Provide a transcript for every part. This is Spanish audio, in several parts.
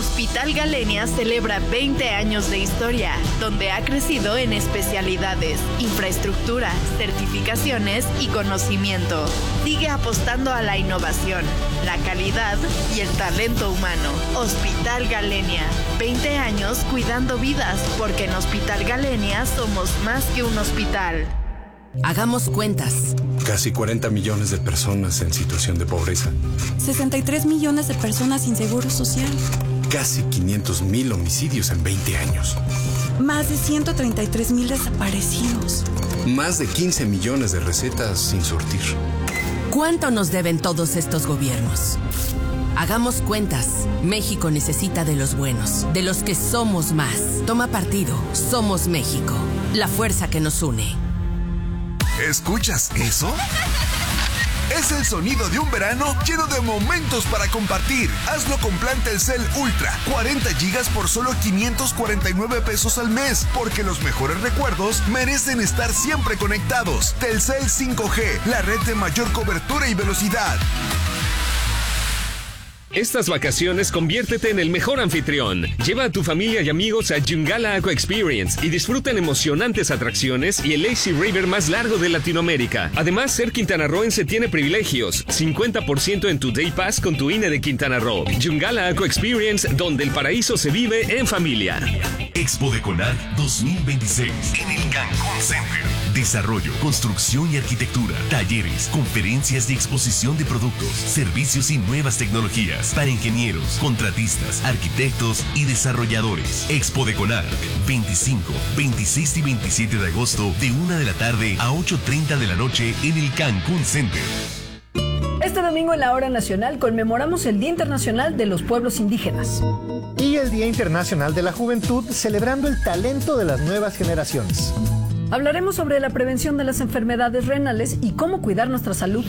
Hospital Galenia celebra 20 años de historia, donde ha crecido en especialidades, infraestructura, certificaciones y conocimiento. Sigue apostando a la innovación, la calidad y el talento humano. Hospital Galenia, 20 años cuidando vidas, porque en Hospital Galenia somos más que un hospital. Hagamos cuentas. Casi 40 millones de personas en situación de pobreza. 63 millones de personas sin seguro social. Casi 500,000 homicidios en 20 años. Más de 133,000 desaparecidos. Más de 15 millones de recetas sin surtir. ¿Cuánto nos deben todos estos gobiernos? Hagamos cuentas. México necesita de los buenos, de los que somos más. Toma partido. Somos México. La fuerza que nos une. ¿Escuchas eso? Es el sonido de un verano lleno de momentos para compartir. Hazlo con plan Telcel Ultra. 40 gigas por solo 549 pesos al mes. Porque los mejores recuerdos merecen estar siempre conectados. Telcel 5G, la red de mayor cobertura y velocidad. Estas vacaciones conviértete en el mejor anfitrión. Lleva a tu familia y amigos a Yungala Aqua Experience y disfruten emocionantes atracciones y el Lazy River más largo de Latinoamérica. Además, ser quintanarroense tiene privilegios. 50% en tu Day Pass con tu INE de Quintana Roo. Yungala Aqua Experience, donde el paraíso se vive en familia. Expo de Conar 2026 en el Cancún Center. Desarrollo, construcción y arquitectura, talleres, conferencias y exposición de productos, servicios y nuevas tecnologías para ingenieros, contratistas, arquitectos y desarrolladores. Expo de Conar, 25, 26 y 27 de agosto de 1 de la tarde a 8:30 de la noche en el Cancún Center. Este domingo en la Hora Nacional conmemoramos el Día Internacional de los Pueblos Indígenas. Y el Día Internacional de la Juventud, celebrando el talento de las nuevas generaciones. Hablaremos sobre la prevención de las enfermedades renales y cómo cuidar nuestra salud.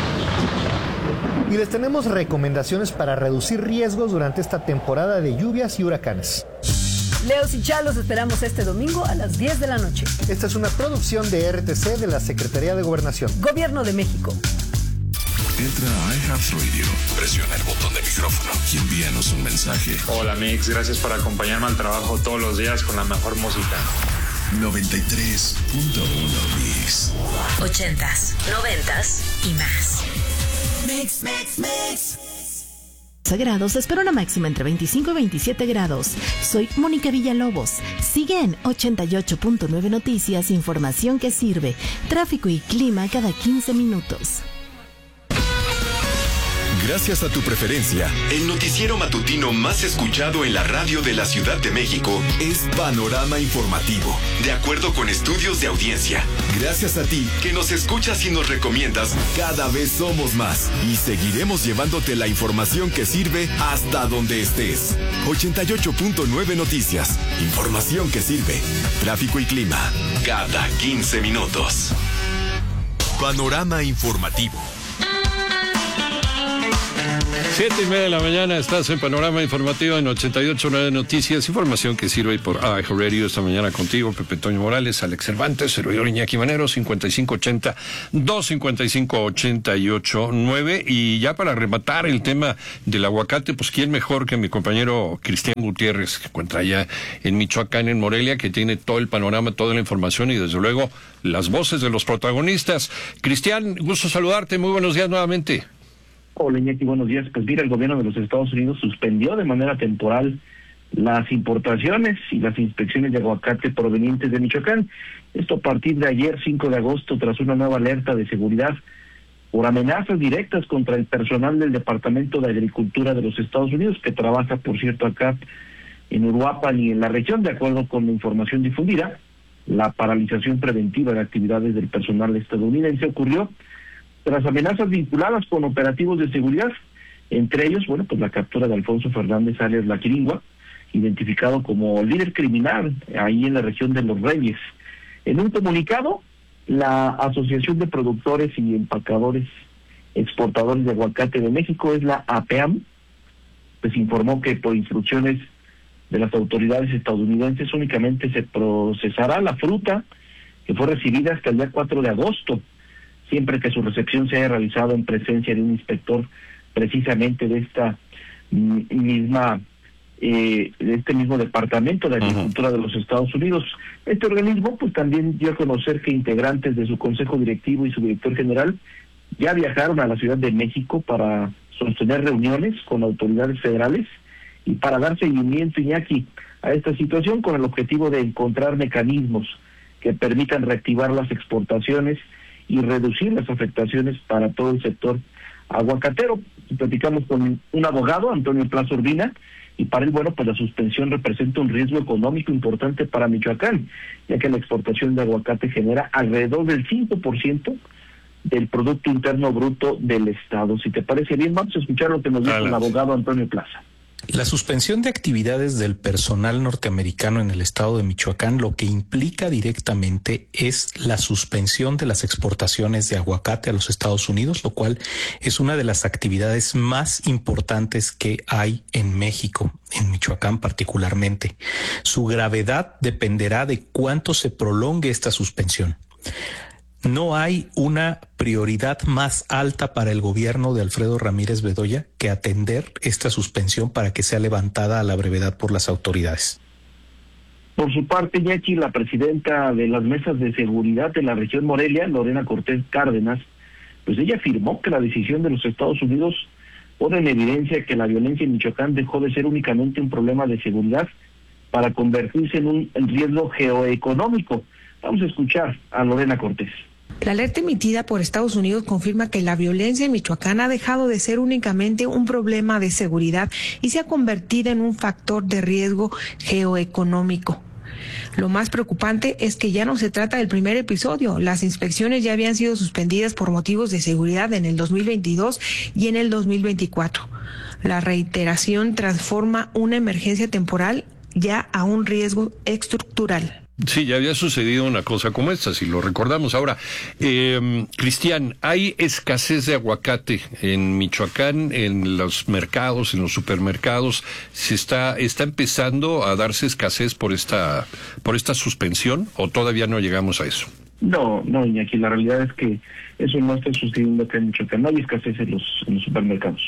Y les tenemos recomendaciones para reducir riesgos durante esta temporada de lluvias y huracanes. Leos y Chalos esperamos este domingo a las 10 de la noche. Esta es una producción de RTC de la Secretaría de Gobernación. Gobierno de México. Entra a iHeartRadio, presiona el botón de micrófono y envíanos un mensaje. Hola Mix, gracias por acompañarme al trabajo todos los días con la mejor música. 93.1 Mix. 80s, 90s y más. Mix, mix, mix. Grados, espero una máxima entre 25 y 27 grados. Soy Mónica Villalobos. Sigue en 88.9 Noticias, información que sirve. Tráfico y clima cada 15 minutos. Gracias a tu preferencia, el noticiero matutino más escuchado en la radio de la Ciudad de México es Panorama Informativo, de acuerdo con estudios de audiencia. Gracias a ti, que nos escuchas y nos recomiendas, cada vez somos más y seguiremos llevándote la información que sirve hasta donde estés. 88.9 Noticias, información que sirve. Tráfico y clima, cada 15 minutos. Panorama Informativo. 7:30 de la mañana, estás en Panorama Informativo en 88.9 Noticias, información que sirve por iHeartRadio. Esta mañana contigo, Pepe Toño Morales, Alex Cervantes, servidor Iñaki Manero, 5580-255-88-9. Y ya para rematar el tema del aguacate, pues quién mejor que mi compañero Cristian Gutiérrez, que se encuentra allá en Michoacán, en Morelia, que tiene todo el panorama, toda la información y desde luego las voces de los protagonistas. Cristian, gusto saludarte, muy buenos días nuevamente. Hola Iñaki, buenos días. Pues mira, el gobierno de los Estados Unidos suspendió de manera temporal las importaciones y las inspecciones de aguacate provenientes de Michoacán. Esto a partir de ayer, 5 de agosto, tras una nueva alerta de seguridad por amenazas directas contra el personal del Departamento de Agricultura de los Estados Unidos, que trabaja, por cierto, acá en Uruapan y en la región. De acuerdo con la información difundida, la paralización preventiva de actividades del personal estadounidense ocurrió tras amenazas vinculadas con operativos de seguridad, entre ellos, pues la captura de Alfonso Fernández alias La Quiringua, identificado como líder criminal ahí en la región de Los Reyes. En un comunicado, la Asociación de Productores y Empacadores Exportadores de Aguacate de México, es la APEAM, pues informó que por instrucciones de las autoridades estadounidenses únicamente se procesará la fruta que fue recibida hasta el día 4 de agosto, siempre que su recepción se haya realizado en presencia de un inspector precisamente de esta misma este mismo Departamento de Agricultura de los Estados Unidos. Este organismo pues también dio a conocer que integrantes de su consejo directivo y su director general ya viajaron a la Ciudad de México para sostener reuniones con autoridades federales y para dar seguimiento, Iñaki, a esta situación con el objetivo de encontrar mecanismos que permitan reactivar las exportaciones y reducir las afectaciones para todo el sector aguacatero. Platicamos con un abogado, Antonio Plaza Urbina, y para él, bueno, pues la suspensión representa un riesgo económico importante para Michoacán, ya que la exportación de aguacate genera alrededor del 5% del Producto Interno Bruto del Estado. Si te parece bien, vamos a escuchar lo que nos dice el abogado Antonio Plaza. La suspensión de actividades del personal norteamericano en el estado de Michoacán lo que implica directamente es la suspensión de las exportaciones de aguacate a los Estados Unidos, lo cual es una de las actividades más importantes que hay en México, en Michoacán particularmente. Su gravedad dependerá de cuánto se prolongue esta suspensión. No hay una prioridad más alta para el gobierno de Alfredo Ramírez Bedoya que atender esta suspensión para que sea levantada a la brevedad por las autoridades. Por su parte, Iñaki, la presidenta de las mesas de seguridad de la región Morelia, Lorena Cortés Cárdenas, pues ella afirmó que la decisión de los Estados Unidos pone en evidencia que la violencia en Michoacán dejó de ser únicamente un problema de seguridad para convertirse en un riesgo geoeconómico. Vamos a escuchar a Lorena Cortés. La alerta emitida por Estados Unidos confirma que la violencia en Michoacán ha dejado de ser únicamente un problema de seguridad y se ha convertido en un factor de riesgo geoeconómico. Lo más preocupante es que ya no se trata del primer episodio. Las inspecciones ya habían sido suspendidas por motivos de seguridad en el 2022 y en el 2024. La reiteración transforma una emergencia temporal ya a un riesgo estructural. Sí, ya había sucedido una cosa como esta, si lo recordamos. Ahora, Cristian, ¿hay escasez de aguacate en Michoacán, en los mercados, en los supermercados? ¿Se está empezando a darse escasez por esta suspensión o todavía no llegamos a eso? No, Iñaki, la realidad es que eso no está sucediendo acá en Michoacán. No hay escasez en los supermercados.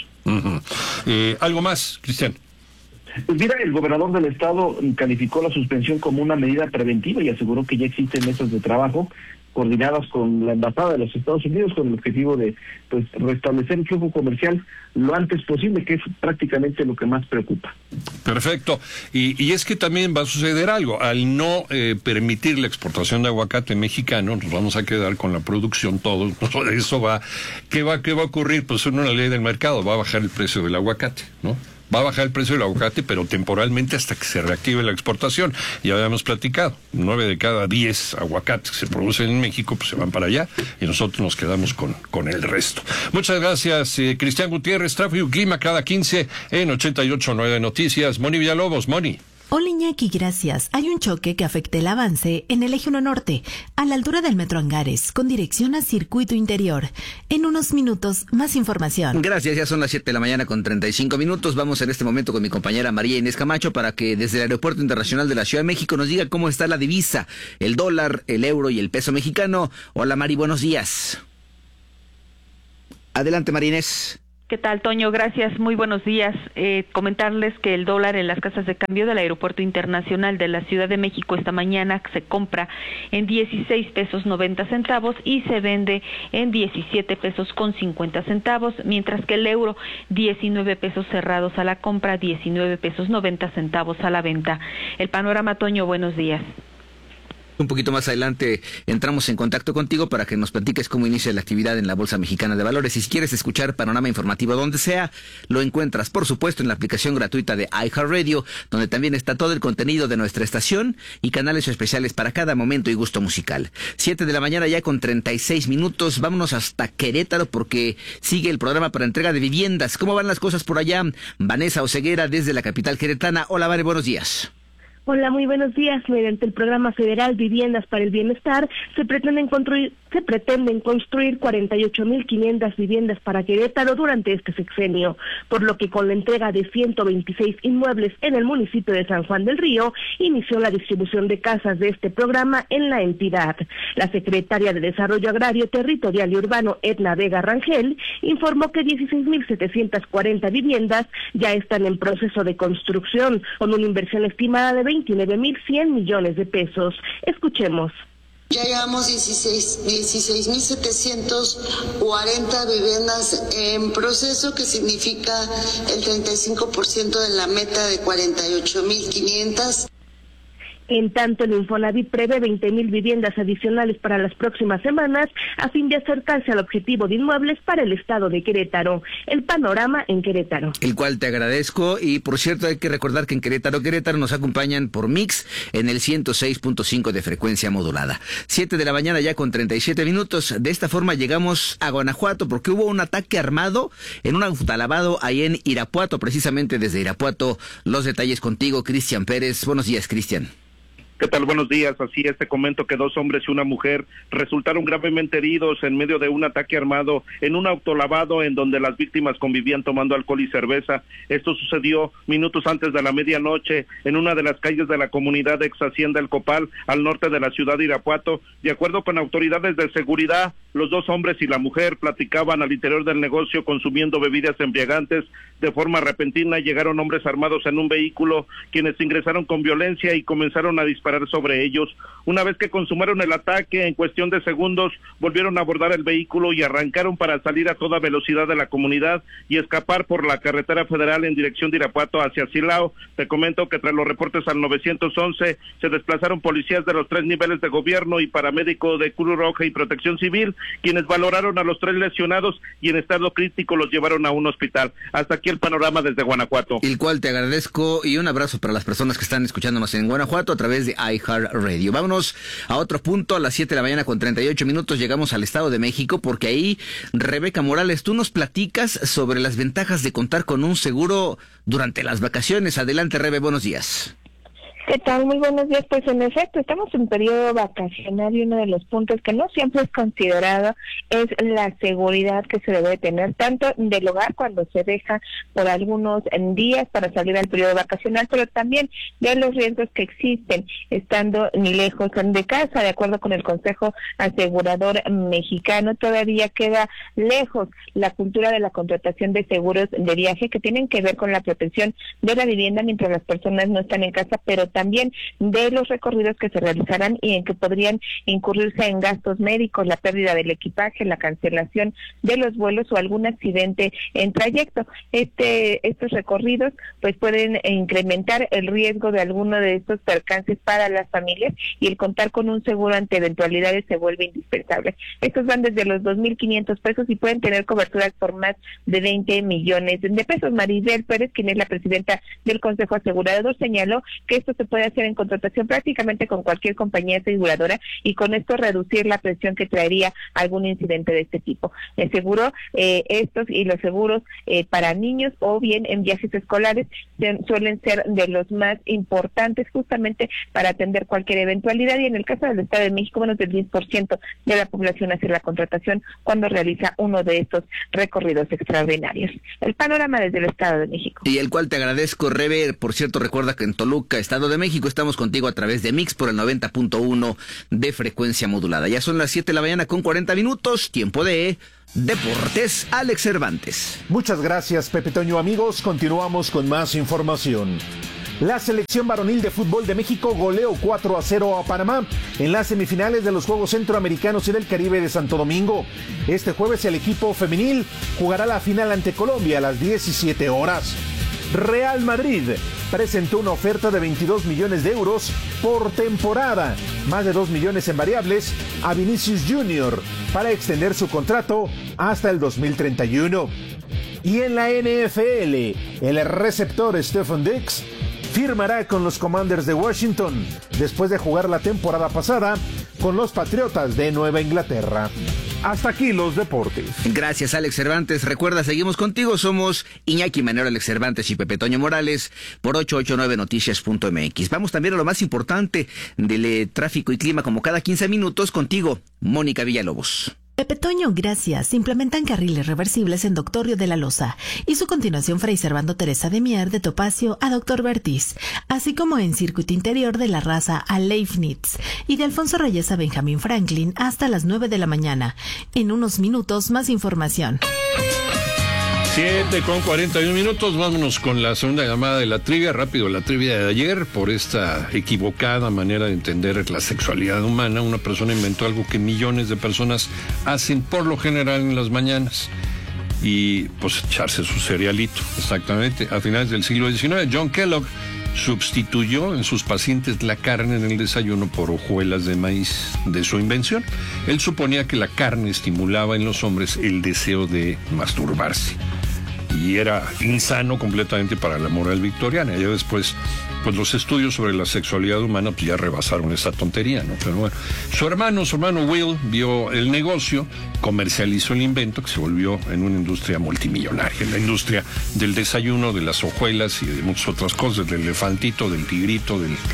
¿Algo más, Cristian? Pues mira, el gobernador del estado calificó la suspensión como una medida preventiva y aseguró que ya existen mesas de trabajo coordinadas con la embajada de los Estados Unidos con el objetivo de pues restablecer el flujo comercial lo antes posible, que es prácticamente lo que más preocupa. Perfecto. Y es que también va a suceder algo. Al no permitir la exportación de aguacate mexicano, nos vamos a quedar con la producción todos. Eso ¿Qué va a ocurrir? Pues una ley del mercado, va a bajar el precio del aguacate, ¿no? Va a bajar el precio del aguacate, pero temporalmente hasta que se reactive la exportación. Ya habíamos platicado, 9 de cada 10 aguacates que se producen en México pues se van para allá y nosotros nos quedamos con el resto. Muchas gracias, Cristian Gutiérrez, Tráfico y Clima cada 15 en 88.9 Noticias. Moni Villalobos, Moni. Hola Iñaki, gracias. Hay un choque que afecta el avance en el Eje 1 Norte, a la altura del Metro Angares, con dirección a Circuito Interior. En unos minutos, más información. Gracias, ya son las 7 de la mañana con 35 minutos. Vamos en este momento con mi compañera María Inés Camacho para que desde el Aeropuerto Internacional de la Ciudad de México nos diga cómo está la divisa, el dólar, el euro y el peso mexicano. Hola Mari, buenos días. Adelante María Inés. ¿Qué tal, Toño? Gracias, muy buenos días. Comentarles que el dólar en las casas de cambio del Aeropuerto Internacional de la Ciudad de México esta mañana se compra en 16 pesos 90 centavos y se vende en 17 pesos con 50 centavos, mientras que el euro 19 pesos cerrados a la compra, 19 pesos 90 centavos a la venta. El panorama, Toño, buenos días. Un poquito más adelante entramos en contacto contigo para que nos platiques cómo inicia la actividad en la Bolsa Mexicana de Valores. Y si quieres escuchar panorama informativo donde sea, lo encuentras, por supuesto, en la aplicación gratuita de iHeartRadio, donde también está todo el contenido de nuestra estación y canales especiales para cada momento y gusto musical. 7 de la mañana ya con 36 minutos. Vámonos hasta Querétaro porque sigue el programa para entrega de viviendas. ¿Cómo van las cosas por allá? Vanessa Oseguera desde la capital queretana. Hola, Vane, buenos días. Hola, muy buenos días. Mediante el programa federal Viviendas para el Bienestar, se pretenden construir se pretenden construir 48,500 viviendas para Querétaro durante este sexenio, por lo que con la entrega de 126 inmuebles en el municipio de San Juan del Río, inició la distribución de casas de este programa en la entidad. La secretaria de Desarrollo Agrario, Territorial y Urbano, Edna Vega Rangel, informó que 16,740 viviendas ya están en proceso de construcción, con una inversión estimada de 29,100 millones de pesos. Escuchemos. Ya llevamos 16,740 viviendas en proceso, que significa el 35% de la meta de 48,500. En tanto, el Infonavit prevé 20,000 viviendas adicionales para las próximas semanas a fin de acercarse al objetivo de inmuebles para el estado de Querétaro. El panorama en Querétaro. El cual te agradezco, y por cierto hay que recordar que en Querétaro nos acompañan por Mix en el 106.5 de frecuencia modulada. 7 de la mañana ya con 37 minutos. De esta forma llegamos a Guanajuato porque hubo un ataque armado en un autolavado ahí en Irapuato, precisamente desde Irapuato. Los detalles contigo, Cristian Pérez. Buenos días, Cristian. ¿Qué tal? Buenos días. Así es, te comento que 2 hombres y una mujer resultaron gravemente heridos en medio de un ataque armado en un autolavado en donde las víctimas convivían tomando alcohol y cerveza. Esto sucedió minutos antes de la medianoche en una de las calles de la comunidad de Ex Hacienda El Copal, al norte de la ciudad de Irapuato. De acuerdo con autoridades de seguridad, los 2 hombres y la mujer platicaban al interior del negocio consumiendo bebidas embriagantes. De forma repentina llegaron hombres armados en un vehículo, quienes ingresaron con violencia y comenzaron a disparar sobre ellos. Una vez que consumaron el ataque, en cuestión de segundos volvieron a abordar el vehículo y arrancaron para salir a toda velocidad de la comunidad y escapar por la carretera federal en dirección de Irapuato hacia Silao. Te comento que tras los reportes al 911 se desplazaron policías de los 3 niveles de gobierno y paramédico de Cruz Roja y Protección Civil, quienes valoraron a los 3 lesionados y en estado crítico los llevaron a un hospital. Hasta aquí el panorama desde Guanajuato. El cual te agradezco, y un abrazo para las personas que están escuchándonos en Guanajuato a través de iHeartRadio. Vámonos a otro punto. A las 7 de la mañana con 38 minutos llegamos al Estado de México, porque ahí, Rebeca Morales, tú nos platicas sobre las ventajas de contar con un seguro durante las vacaciones. Adelante, Rebe, buenos días. ¿Qué tal? Muy buenos días. Pues en efecto, estamos en periodo vacacional y uno de los puntos que no siempre es considerado es la seguridad que se debe tener, tanto del hogar cuando se deja por algunos días para salir al periodo vacacional, pero también de los riesgos que existen estando ni lejos de casa. De acuerdo con el Consejo Asegurador Mexicano, todavía queda lejos la cultura de la contratación de seguros de viaje que tienen que ver con la protección de la vivienda mientras las personas no están en casa, pero también de los recorridos que se realizarán y en que podrían incurrirse en gastos médicos, la pérdida del equipaje, la cancelación de los vuelos o algún accidente en trayecto. Estos recorridos pues pueden incrementar el riesgo de alguno de estos percances para las familias, y el contar con un seguro ante eventualidades se vuelve indispensable. Estos van desde los 2,500 pesos y pueden tener coberturas por más de 20 millones de pesos. Maribel Pérez, quien es la presidenta del Consejo Asegurador, señaló que esto se puede hacer en contratación prácticamente con cualquier compañía aseguradora y con esto reducir la presión que traería algún incidente de este tipo. El seguro, estos y los seguros para niños o bien en viajes escolares suelen ser de los más importantes justamente para atender cualquier eventualidad, y en el caso del Estado de México menos del 10% de la población hace la contratación cuando realiza uno de estos recorridos extraordinarios. El panorama desde el Estado de México. Y el cual te agradezco, Rebe. Por cierto, recuerda que en Toluca, Estado de México, estamos contigo a través de Mix por el 90.1 de frecuencia modulada. Ya son las 7 de la mañana con 40 minutos, tiempo de Deportes. Alex Cervantes. Muchas gracias, Pepe Toño. Amigos, continuamos con más información. La selección varonil de fútbol de México goleó 4-0 a Panamá en las semifinales de los Juegos Centroamericanos y del Caribe de Santo Domingo. Este jueves el equipo femenil jugará la final ante Colombia a las 17 horas. Real Madrid presentó una oferta de 22 millones de euros por temporada, más de 2 millones en variables, a Vinicius Jr. para extender su contrato hasta el 2031. Y en la NFL, el receptor Stephen Diggs firmará con los Commanders de Washington después de jugar la temporada pasada con los Patriotas de Nueva Inglaterra. Hasta aquí los deportes. Gracias, Alex Cervantes. Recuerda, seguimos contigo. Somos Iñaki Manero, Alex Cervantes y Pepe Toño Morales por 889noticias.mx. Vamos también a lo más importante del tráfico y clima, como cada 15 minutos, contigo, Mónica Villalobos. Pepe Toño, gracias. Implementan carriles reversibles en Doctorio de la Loza y su continuación Fray Servando Teresa de Mier de Topacio a Doctor Bertiz, así como en circuito interior de La Raza a Leibniz y de Alfonso Reyes a Benjamín Franklin hasta las 9 de la mañana. En unos minutos, más información. 7:41, vámonos con la segunda llamada de la trivia. Rápido, la trivia de ayer. Por esta equivocada manera de entender la sexualidad humana, una persona inventó algo que millones de personas hacen por lo general en las mañanas, y pues echarse su cerealito. Exactamente. A finales del siglo XIX, John Kellogg sustituyó en sus pacientes la carne en el desayuno por hojuelas de maíz de su invención. Él suponía que la carne estimulaba en los hombres el deseo de masturbarse, y era insano completamente para la moral victoriana. Ya después, pues los estudios sobre la sexualidad humana pues ya rebasaron esa tontería, ¿no? Pero bueno, su hermano Will vio el negocio, comercializó el invento, que se volvió en una industria multimillonaria, en la industria del desayuno, de las hojuelas y de muchas otras cosas, del elefantito, del tigrito,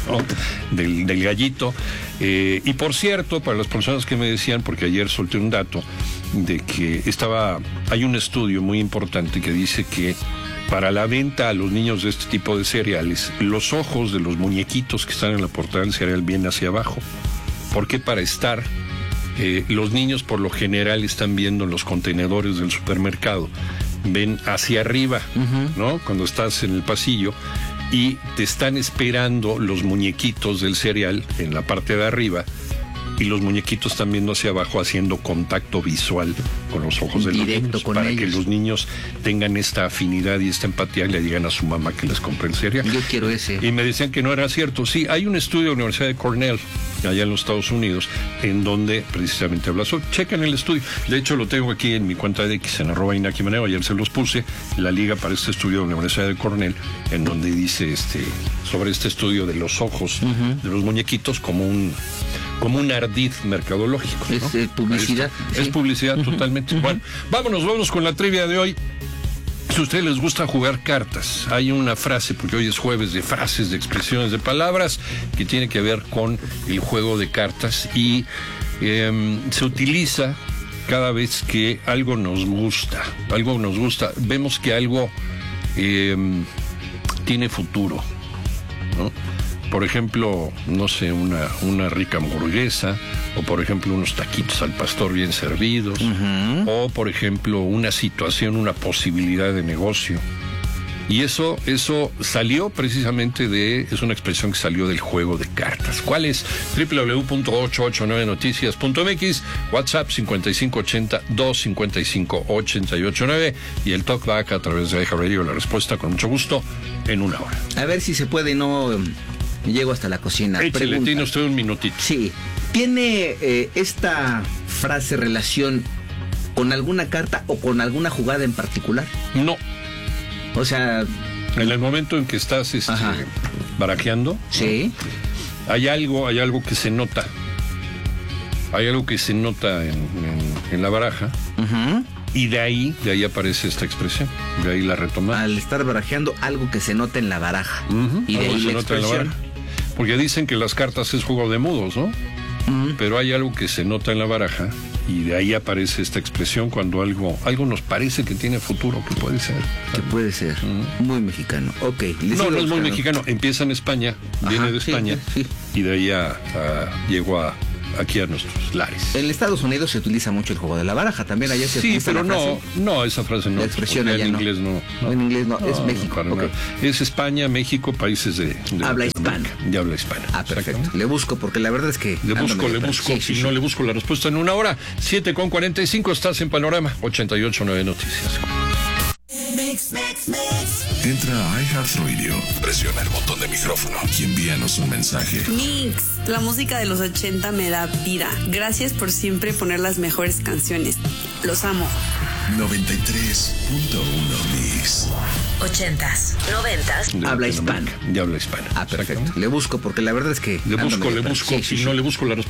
del gallito. Y por cierto, para las personas que me decían, porque ayer solté un dato de que hay un estudio muy importante que dice que para la venta a los niños de este tipo de cereales, los ojos de los muñequitos que están en la portada del cereal vienen hacia abajo. Porque para estar, los niños por lo general están viendo en los contenedores del supermercado, ven hacia arriba, ¿no? Cuando estás en el pasillo, y te están esperando los muñequitos del cereal en la parte de arriba, y los muñequitos están viendo hacia abajo, haciendo contacto visual con los ojos de los niños, para que los niños tengan esta afinidad y esta empatía y le digan a su mamá que les compre el cereal. Yo quiero ese. Y me decían que no era cierto. Sí, hay un estudio de la Universidad de Cornell, allá en los Estados Unidos, en donde precisamente habla sobre. Chequen el estudio. De hecho, lo tengo aquí en mi cuenta de X, en @Iñaki Manero. Ayer se los puse, la liga para este estudio de la Universidad de Cornell, en donde dice sobre este estudio de los ojos de los muñequitos como un ardid mercadológico, ¿no? Es publicidad. Es publicidad totalmente. Bueno, vámonos con la trivia de hoy. Si a ustedes les gusta jugar cartas, hay una frase, porque hoy es jueves de frases, de expresiones, de palabras, que tiene que ver con el juego de cartas, y se utiliza cada vez que algo nos gusta, vemos que algo tiene futuro, ¿no? Por ejemplo, no sé, una rica hamburguesa, o por ejemplo unos taquitos al pastor bien servidos, o por ejemplo una situación, una posibilidad de negocio. Y eso salió precisamente es una expresión que salió del juego de cartas. ¿Cuál es? www.889noticias.mx, WhatsApp 5580-255-889, y el talkback a través de iHeartRadio. La respuesta, con mucho gusto, en una hora. A ver si se puede, no llego hasta la cocina. Échale, tiene usted un minutito. Sí. ¿Tiene esta frase relación con alguna carta o con alguna jugada en particular? No. O sea, en el momento en que estás barajeando, sí, hay algo que se nota. Hay algo que se nota en la baraja. Y de ahí aparece esta expresión. De ahí la retomamos. Al estar barajeando, algo que se nota en la baraja. Y de ahí la expresión. Porque dicen que las cartas es juego de mudos, ¿no? Pero hay algo que se nota en la baraja, y de ahí aparece esta expresión cuando algo nos parece que tiene futuro, que puede ser. Que puede ser. Muy mexicano. Ok. No es muy mexicano. Empieza en España, viene de España, sí. Y de ahí llegó aquí a nuestros lares. En Estados Unidos se utiliza mucho el juego de la baraja, también allá se utiliza. Sí, pero no, esa frase no. La expresión allá en inglés no. En inglés no, es México. Okay. Es España, México, países de habla hispana. De habla hispana. Perfecto. Le busco, porque la verdad es que le busco. Sí. No le busco la respuesta en una hora. 7:45, estás en Panorama 88.9 Noticias. Entra a iHeartRadio, presiona el botón de micrófono y envíanos un mensaje. Mix, la música de los 80 me da vida. Gracias por siempre poner las mejores canciones. Los amo. 93.1 Mix. 80s, 90s. Habla hispana. Ya habla hispana. Perfecto. Le busco, porque la verdad es que le busco. Si no le busco la respuesta.